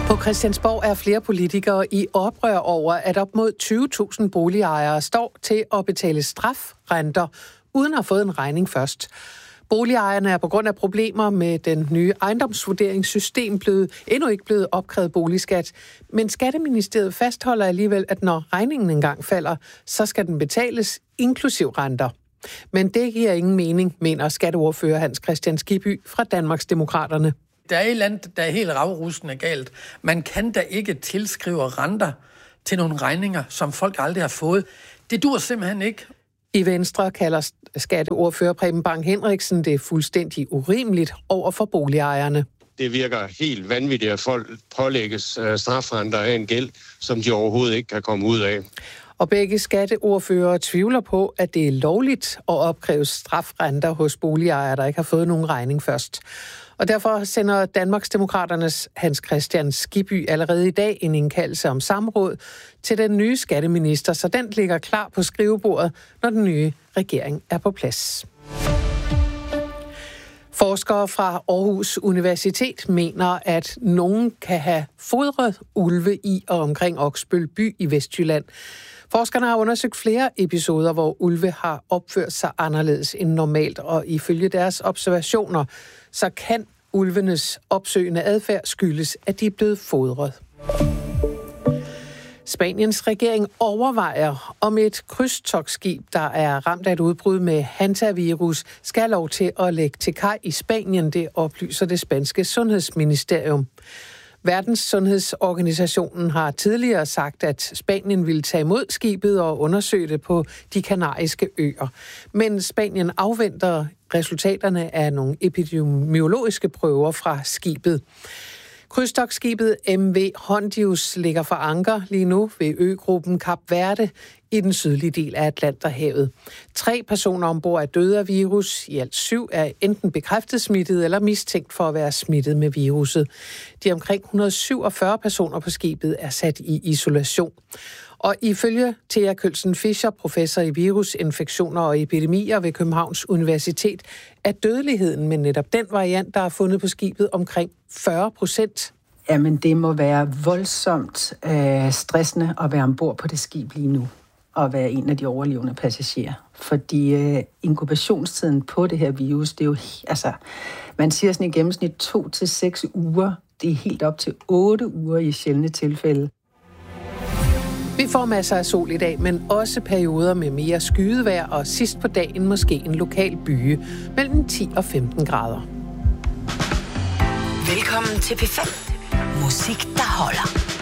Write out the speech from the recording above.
På Christiansborg er flere politikere i oprør over, at op mod 20.000 boligejere står til at betale strafrenter, uden at have fået en regning først. Boligejerne er på grund af problemer med den nye ejendomsvurderingssystem endnu ikke blevet opkrævet boligskat. Men Skatteministeriet fastholder alligevel, at når regningen engang falder, så skal den betales inklusiv renter. Men det giver ingen mening, mener skatteordfører Hans Kristian Skibby fra Danmarksdemokraterne. Der er et eller andet, der er helt ravrusende galt. Man kan da ikke tilskrive renter til nogle regninger, som folk aldrig har fået. Det dur simpelthen ikke. I Venstre kalder skatteordfører Preben Bang Henriksen det fuldstændig urimeligt over for boligejerne. Det virker helt vanvittigt, at folk pålægges strafrenter af en gæld, som de overhovedet ikke kan komme ud af. Og begge skatteordførere tvivler på, at det er lovligt at opkræve strafrenter hos boligejere, der ikke har fået nogen regning først. Og derfor sender Danmarksdemokraternes Hans Kristian Skibby allerede i dag en indkaldelse om samråd til den nye skatteminister, så den ligger klar på skrivebordet, når den nye regering er på plads. Forskere fra Aarhus Universitet mener, at nogen kan have fodret ulve i og omkring Oksbøl by i Vestjylland. Forskerne har undersøgt flere episoder, hvor ulve har opført sig anderledes end normalt, og ifølge deres observationer, så kan ulvenes opsøgende adfærd skyldes, at de er blevet fodret. Spaniens regering overvejer, om et krydstogtskib, der er ramt af et udbrud med hantavirus, skal have lov til at lægge til kaj i Spanien, det oplyser det spanske sundhedsministerium. Verdenssundhedsorganisationen har tidligere sagt, at Spanien ville tage imod skibet og undersøge det på de kanariske øer. Men Spanien afventer resultaterne af nogle epidemiologiske prøver fra skibet. Krydstogtskibet MV Hondius ligger for anker lige nu ved øgruppen Kap Verde i den sydlige del af Atlanterhavet. 3 personer ombord er døde af virus. I alt 7 er enten bekræftet smittet eller mistænkt for at være smittet med viruset. De omkring 147 personer på skibet er sat i isolation. Og ifølge Thea Kølsen Fischer, professor i virusinfektioner og epidemier ved Københavns Universitet, er dødeligheden med netop den variant, der er fundet på skibet, omkring 40%. Jamen, det må være voldsomt stressende at være ombord på det skib lige nu, og være en af de overlevende passagerer. Fordi inkubationstiden på det her virus, det er jo, man siger sådan i gennemsnit 2 til 6 uger. Det er helt op til 8 uger i sjældne tilfælde. Vi får masser af sol i dag, men også perioder med mere skydevejr og sidst på dagen måske en lokal byge mellem 10 og 15 grader. Velkommen til P5. Musik, der holder.